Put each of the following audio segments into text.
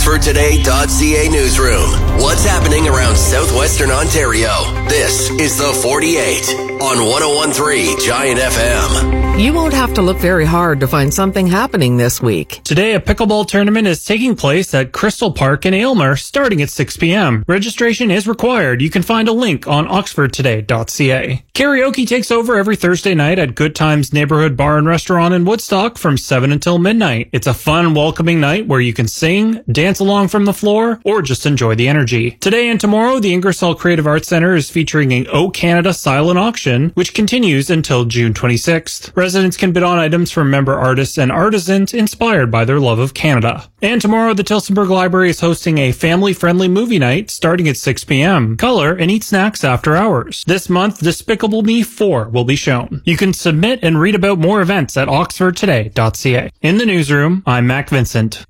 OxfordToday.ca newsroom. What's happening around southwestern Ontario? This is the 48 on 101.3 Giant FM. You won't have to look very hard to find something happening this week. Today, a pickleball tournament is taking place at Crystal Park in Aylmer, starting at 6 p.m. Registration is required. You can find a link on OxfordToday.ca. Karaoke takes over every Thursday night at Good Times Neighborhood Bar and Restaurant in Woodstock from 7 until midnight. It's a fun, welcoming night where you can sing, dance along from the floor, or just enjoy the energy. Today and tomorrow, the Ingersoll Creative Arts Centre is featuring an O Canada silent auction, which continues until June 26th. Residents can bid on items from member artists and artisans inspired by their love of Canada. And tomorrow, the Tillsonburg Library is hosting a family-friendly movie night starting at 6 p.m. Color and eat snacks after hours. This month, Despicable Me 4 will be shown. You can submit and read about more events at oxfordtoday.ca. In the newsroom, I'm Mac Vincent.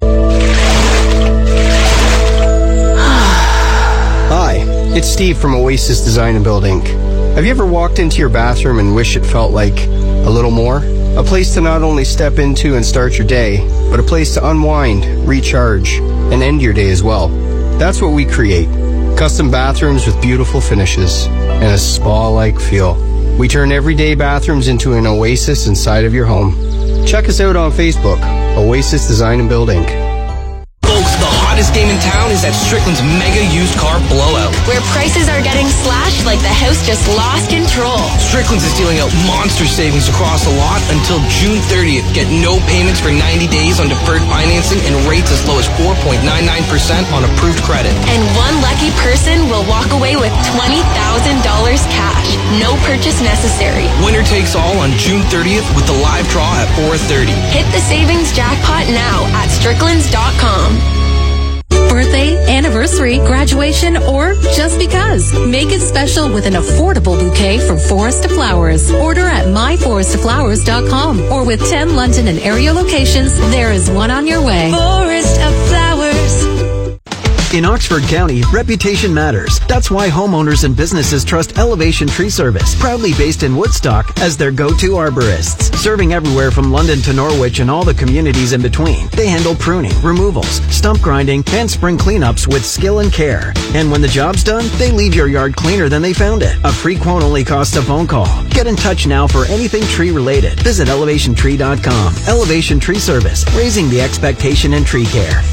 Hi, it's Steve from Oasis Design and Build Inc. Have you ever walked into your bathroom and wish it felt like a little more? A place to not only step into and start your day, but a place to unwind, recharge, and end your day as well. That's what we create. Custom bathrooms with beautiful finishes and a spa-like feel. We turn everyday bathrooms into an oasis inside of your home. Check us out on Facebook, Oasis Design and Build Inc. Folks, the hottest game in town is at Strickland's Mega Used Car Blowout, where prices are getting slashed like the house just lost control. Strickland's is dealing out monster savings across the lot until June 30th. Get no payments for 90 days on deferred financing and rates as low as 4.99% on approved credit. And one lucky person will walk away with $20,000 cash. No purchase necessary. Winner takes all on June 30th with the live draw at 4:30. Hit the savings jackpot now at stricklands.com. Birthday, anniversary, graduation, or just because. Make it special with an affordable bouquet from Forest of Flowers. Order at myforestoflowers.com or with 10 London and area locations, there is one on your way. Forest of Flowers. In Oxford County, reputation matters. That's why homeowners and businesses trust Elevation Tree Service, proudly based in Woodstock, as their go-to arborists. Serving everywhere from London to Norwich and all the communities in between, they handle pruning, removals, stump grinding, and spring cleanups with skill and care. And when the job's done, they leave your yard cleaner than they found it. A free quote only costs a phone call. Get in touch now for anything tree-related. Visit elevationtree.com. Elevation Tree Service, raising the expectation in tree care.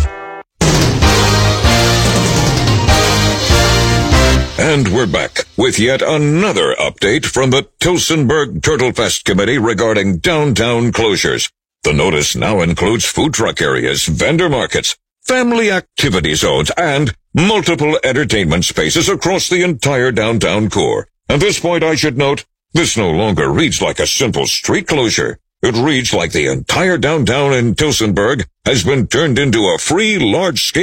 And we're back with yet another update from the Tillsonburg Turtlefest Committee regarding downtown closures. The notice now includes food truck areas, vendor markets, family activity zones, and multiple entertainment spaces across the entire downtown core. At this point, I should note, this no longer reads like a simple street closure. It reads like the entire downtown in Tillsonburg has been turned into a free large-scale